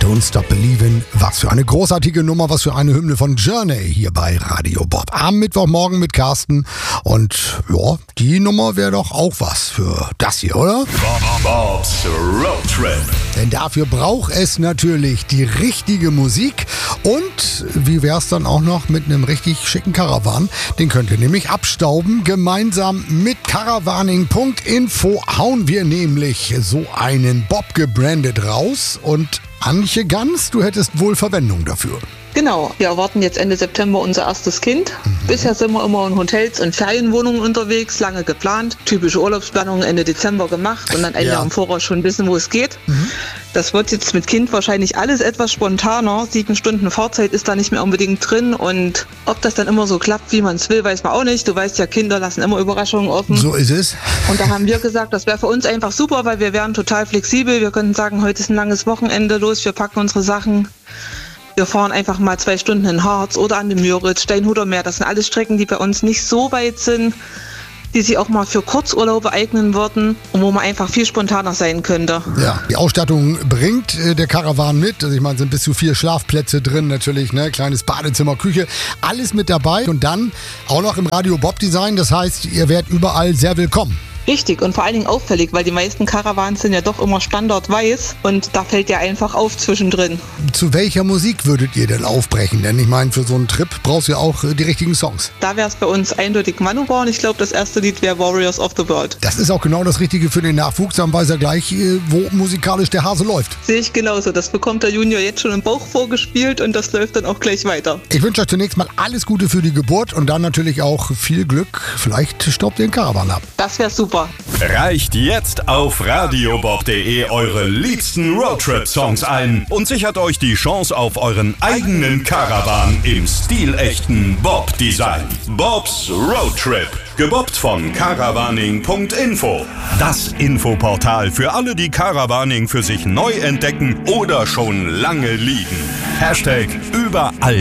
Don't Stop Believin'. Was für eine großartige Nummer, was für eine Hymne von Journey hier bei Radio Bob. Am Mittwochmorgen mit Carsten. Und ja, die Nummer wäre doch auch was für das hier, oder? Bob's Road Trip. Denn dafür braucht es natürlich die richtige Musik. Und wie wär's dann auch noch mit einem richtig schicken Caravan? Den könnt ihr nämlich abstauben. Gemeinsam mit caravaning.info hauen wir nämlich so einen Bob gebrandet raus. Und Antje Ganz, du hättest wohl Verwendung dafür. Genau, wir erwarten jetzt Ende September unser erstes Kind. Bisher sind wir immer in Hotels und Ferienwohnungen unterwegs, lange geplant. Typische Urlaubsplanung Ende Dezember gemacht und dann ein Jahr im Voraus schon wissen, wo es geht. Das wird jetzt mit Kind wahrscheinlich alles etwas spontaner. 7 Stunden Fahrzeit ist da nicht mehr unbedingt drin und ob das dann immer so klappt, wie man es will, weiß man auch nicht. Du weißt ja, Kinder lassen immer Überraschungen offen. So ist es. Und da haben wir gesagt, das wäre für uns einfach super, weil wir wären total flexibel. Wir könnten sagen, heute ist ein langes Wochenende, los, wir packen unsere Sachen. Wir fahren einfach mal 2 Stunden in Harz oder an den Müritz, Steinhuder Meer. Das sind alles Strecken, die bei uns nicht so weit sind, die sich auch mal für Kurzurlaube eignen würden und wo man einfach viel spontaner sein könnte. Ja, die Ausstattung bringt der Caravan mit. Also ich meine, sind bis zu 4 Schlafplätze drin natürlich, ne? Kleines Badezimmer, Küche, alles mit dabei. Und dann auch noch im Radio Bob Design. Das heißt, ihr werdet überall sehr willkommen. Richtig und vor allen Dingen auffällig, weil die meisten Caravans sind ja doch immer standardweiß und da fällt ja einfach auf zwischendrin. Zu welcher Musik würdet ihr denn aufbrechen? Denn ich meine, für so einen Trip brauchst du ja auch die richtigen Songs. Da wäre es bei uns eindeutig Manowar und ich glaube, das erste Lied wäre Warriors of the World. Das ist auch genau das Richtige für den Nachwuchs, dann weiß er gleich, wo musikalisch der Hase läuft. Sehe ich genauso, das bekommt der Junior jetzt schon im Bauch vorgespielt und das läuft dann auch gleich weiter. Ich wünsche euch zunächst mal alles Gute für die Geburt und dann natürlich auch viel Glück. Vielleicht staubt ihr den Caravan ab. Das wäre super. Reicht jetzt auf radiobob.de eure liebsten Roadtrip-Songs ein und sichert euch die Chance auf euren eigenen Caravan im stilechten Bob-Design. Bob's Road Trip. Gebobbt von caravaning.info. Das Infoportal für alle, die Caravaning für sich neu entdecken oder schon lange lieben. #überall